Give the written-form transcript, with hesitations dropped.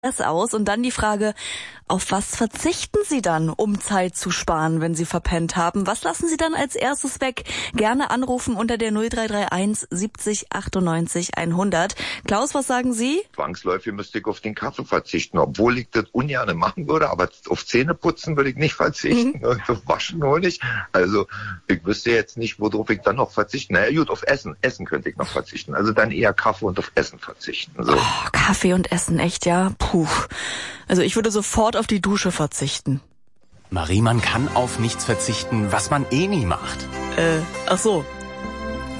das aus und dann die Frage, auf was verzichten Sie dann, um Zeit zu sparen, wenn Sie verpennt haben? Was lassen Sie dann als erstes weg? Gerne anrufen unter der 0331 70 98 100. Klaus, was sagen Sie? Zwangsläufig müsste ich auf den Kaffee verzichten, obwohl ich das ungern machen würde, aber auf Zähneputzen würde ich nicht verzichten, auf Waschen auch nicht. Also ich wüsste jetzt nicht, worauf ich dann noch verzichten. Na ja, gut, auf Essen. Essen könnte ich noch verzichten. Also dann eher Kaffee und auf Essen verzichten. So. Oh, Kaffee und Essen, echt, ja? Puh. Also ich würde sofort auf die Dusche verzichten. Marie, man kann auf nichts verzichten, was man eh nie macht. Ach so.